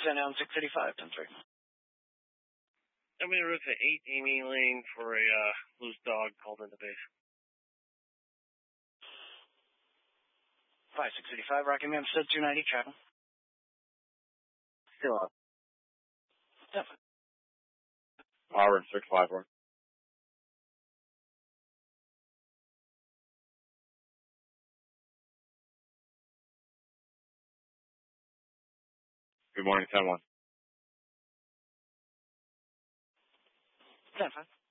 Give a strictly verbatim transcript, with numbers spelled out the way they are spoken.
Send down six eighty-five, ten three. I'm going to route to eight Amy Lane for a uh, loose dog called into base. five six eighty-five, Rocky Hempstead, two ninety, travel. Still up. Definitely. Power six five one. Good morning, ten one. ten five.